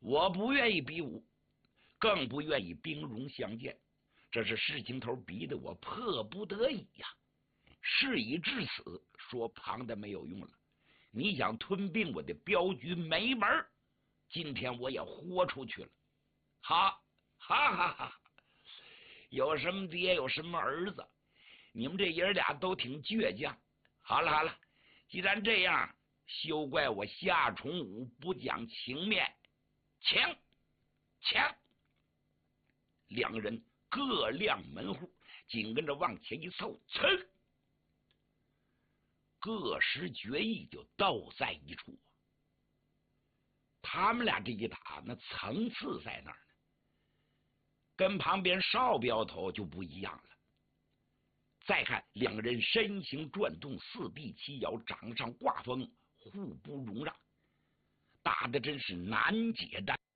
我不愿意比武，更不愿意兵戎相见，这是事情头逼得我迫不得已呀。事已至此，说旁的没有用了。你想吞并我的镖局没门，今天我也豁出去了。哈哈哈哈！有什么爹有什么儿子，你们这爷俩都挺倔强。好了好了，既然这样，休怪我夏崇武不讲情面。抢！两个人各亮门户，紧跟着往前一凑，噌！各时决意就斗在一处。他们俩这一打，那层次在那儿呢，跟旁边少镖头就不一样了。再看两个人身形转动，四臂齐摇，掌上挂风，互不容让，打的真是难解战。